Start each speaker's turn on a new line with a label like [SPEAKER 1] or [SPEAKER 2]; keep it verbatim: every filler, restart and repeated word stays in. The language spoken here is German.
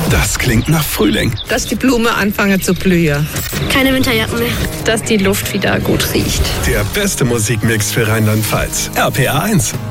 [SPEAKER 1] Das klingt nach Frühling.
[SPEAKER 2] Dass die Blumen anfangen zu blühen.
[SPEAKER 3] Keine Winterjacken mehr.
[SPEAKER 4] Dass die Luft wieder gut riecht.
[SPEAKER 1] Der beste Musikmix für Rheinland-Pfalz. R P R eins.